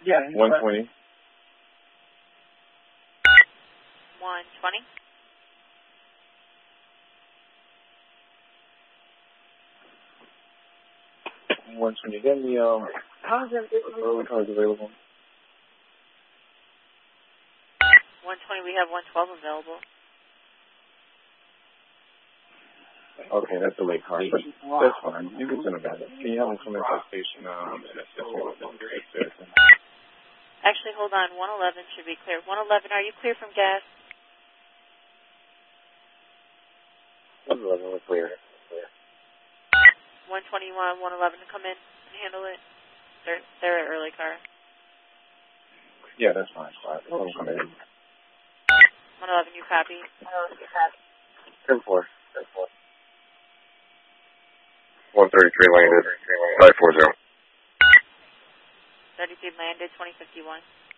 Yeah. 120. 120. 120. Get me early cars available. 120. We have 112 available. Okay, that's a late car. That's fine. You can send them back. Can you have them come into the station and assist me with this? Actually, hold on. 111 should be clear. 111, are you clear from gas? 111, we're clear. 121, 111 to come in and handle it. They're an early car. Yeah, that's fine. Let them come in. 111, you copy? 10-4. 133 landed. 540. 33 landed, 2051.